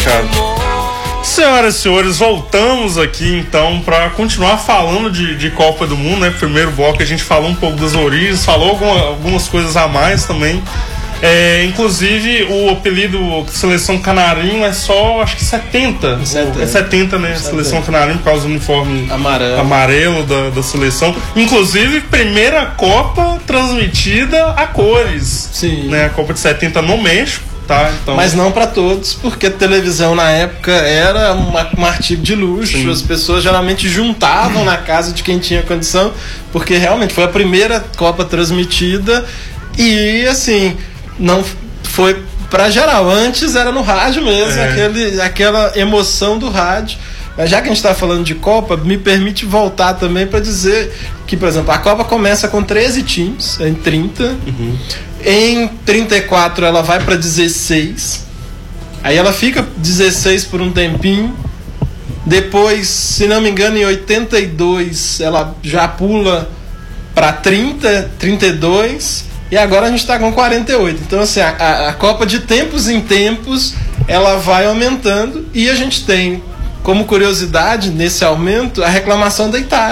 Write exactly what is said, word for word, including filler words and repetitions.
complicado. Senhoras e senhores, voltamos aqui então para continuar falando de, de Copa do Mundo, né? Primeiro bloco a gente falou um pouco das origens, falou alguma, algumas coisas a mais também. É, inclusive o apelido Seleção Canarinho é só, acho que setenta. setenta. É setenta, né? setenta. Seleção Canarinho por causa do uniforme amarelo, amarelo da, da seleção. Inclusive, primeira Copa transmitida a cores. Sim. Né? A Copa de setenta no México. Tá, então... Mas não para todos, porque a televisão na época era uma, um artigo de luxo. Sim. As pessoas geralmente juntavam na casa de quem tinha condição, porque realmente foi a primeira Copa transmitida e assim, não foi para geral. Antes era no rádio mesmo, é. aquele, aquela emoção do rádio. Mas já que a gente está falando de Copa, me permite voltar também para dizer que, por exemplo, a Copa começa com treze times em trinta. Uhum. Em trinta e quatro ela vai para dezesseis. Aí ela fica dezesseis por um tempinho. Depois, se não me engano, em oitenta e dois ela já pula para trinta, trinta e dois. E agora a gente está com quarenta e oito. Então, assim, a, a Copa de tempos em tempos ela vai aumentando. E a gente tem, como curiosidade, nesse aumento, a reclamação da Itália.